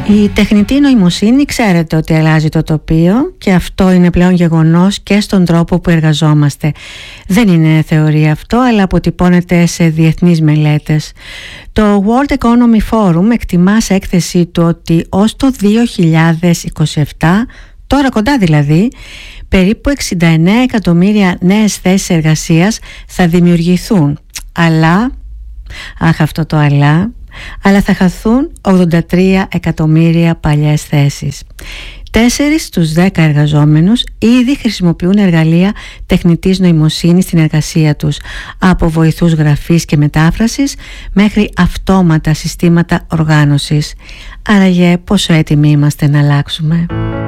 Η τεχνητή νοημοσύνη ξέρετε ότι αλλάζει το τοπίο και αυτό είναι πλέον γεγονός και στον τρόπο που εργαζόμαστε. Δεν είναι θεωρία αυτό, αλλά αποτυπώνεται σε διεθνείς μελέτες. Το World Economy Forum εκτιμά σε έκθεσή του ότι ως το 2027, τώρα κοντά δηλαδή, περίπου 69 εκατομμύρια νέες θέσεις εργασίας θα δημιουργηθούν. Αλλά θα χαθούν 83 εκατομμύρια παλιές θέσεις. 4 στους 10 εργαζόμενους ήδη χρησιμοποιούν εργαλεία τεχνητής νοημοσύνης στην εργασία τους, από βοηθούς γραφής και μετάφρασης μέχρι αυτόματα συστήματα οργάνωσης. Άραγε πόσο έτοιμοι είμαστε να αλλάξουμε?